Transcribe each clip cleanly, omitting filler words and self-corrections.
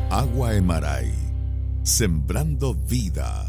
Agua Emaray, sembrando vida.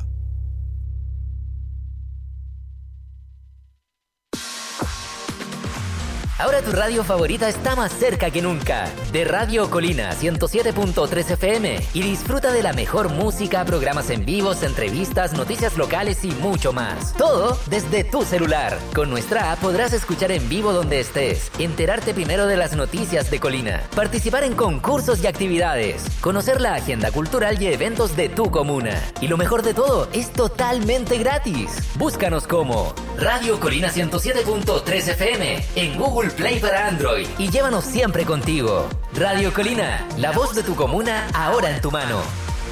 Ahora tu radio favorita está más cerca que nunca. De Radio Colina 107.3 FM. Y disfruta de la mejor música, programas en vivos, entrevistas, noticias locales y mucho más. Todo desde tu celular. Con nuestra app podrás escuchar en vivo donde estés, enterarte primero de las noticias de Colina, participar en concursos y actividades, conocer la agenda cultural y eventos de tu comuna. Y lo mejor de todo, es totalmente gratis. Búscanos como Radio Colina 107.3 FM en Google Play para Android y llévanos siempre contigo. Radio Colina, la voz de tu comuna ahora en tu mano.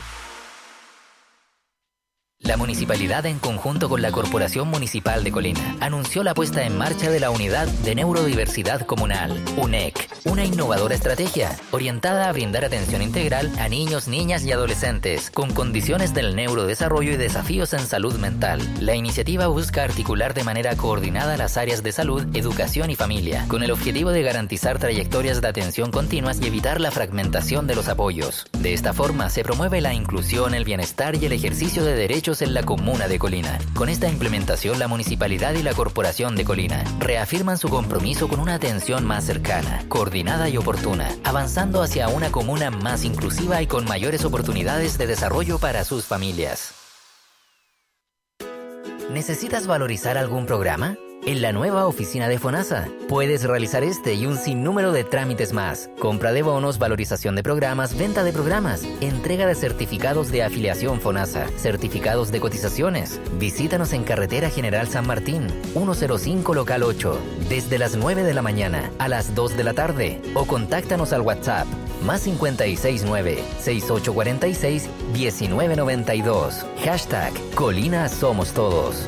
La Municipalidad, en conjunto con la Corporación Municipal de Colina, anunció la puesta en marcha de la Unidad de Neurodiversidad Comunal, UNEC, una innovadora estrategia orientada a brindar atención integral a niños, niñas y adolescentes con condiciones del neurodesarrollo y desafíos en salud mental. La iniciativa busca articular de manera coordinada las áreas de salud, educación y familia, con el objetivo de garantizar trayectorias de atención continuas y evitar la fragmentación de los apoyos. De esta forma, se promueve la inclusión, el bienestar y el ejercicio de derechos en la comuna de Colina. Con esta implementación, la Municipalidad y la Corporación de Colina reafirman su compromiso con una atención más cercana, coordinada y oportuna, avanzando hacia una comuna más inclusiva y con mayores oportunidades de desarrollo para sus familias. ¿Necesitas valorizar algún programa? En la nueva oficina de FONASA puedes realizar este y un sinnúmero de trámites más: compra de bonos, valorización de programas, venta de programas, entrega de certificados de afiliación FONASA, certificados de cotizaciones. Visítanos en Carretera General San Martín, 105 Local 8, desde las 9 de la mañana a las 2 de la tarde, o contáctanos al WhatsApp más 569-6846-1992. Hashtag Colina Somos Todos.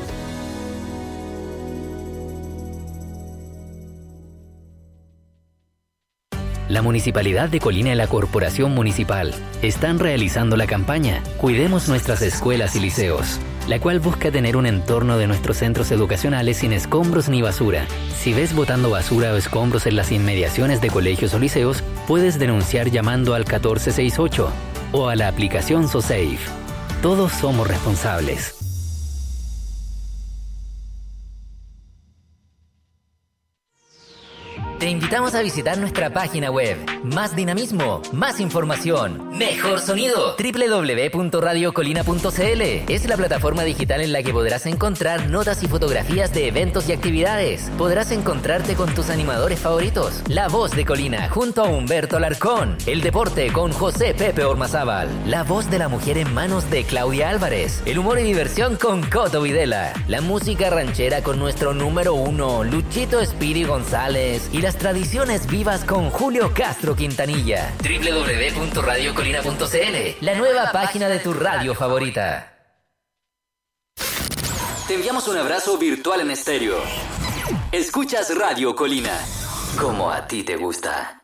La Municipalidad de Colina y la Corporación Municipal están realizando la campaña Cuidemos nuestras escuelas y liceos, la cual busca tener un entorno de nuestros centros educacionales sin escombros ni basura. Si ves botando basura o escombros en las inmediaciones de colegios o liceos, puedes denunciar llamando al 1468 o a la aplicación SoSafe. Todos somos responsables. Te invitamos a visitar nuestra página web. Más dinamismo, más información, mejor sonido. www.radiocolina.cl es la plataforma digital en la que podrás encontrar notas y fotografías de eventos y actividades. Podrás encontrarte con tus animadores favoritos. La Voz de Colina junto a Humberto Alarcón. El deporte con José Pepe Ormazábal. La voz de la mujer en manos de Claudia Álvarez. El humor y diversión con Coto Videla. La música ranchera con nuestro número 1, Luchito Speedy González. Y las tradiciones vivas con Julio Castro Quintanilla. www.radiocolina.cl, la nueva página de tu radio favorita. Te enviamos un abrazo virtual en estéreo. Escuchas Radio Colina, como a ti te gusta.